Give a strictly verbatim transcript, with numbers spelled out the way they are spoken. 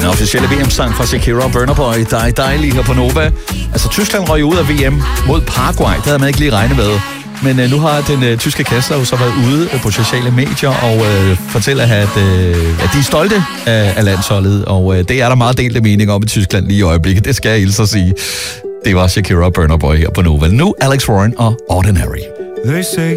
Den officielle V M-sang fra Shakira og Burna Boy, dig dejlig her på Nova. Altså, Tyskland røg ud af V M mod Paraguay. Det havde man ikke lige regnet med. Men øh, nu har den øh, tyske kansler jo så været ude øh, på sociale medier og øh, fortæller, at, øh, at de er stolte af, af landsholdet. Og øh, det er der meget delte mening om i Tyskland lige i øjeblikket. Det skal jeg hilse at sige. Det var Shakira og Burna Boy her på Nova. Nu Alex Warren og Ordinary. They say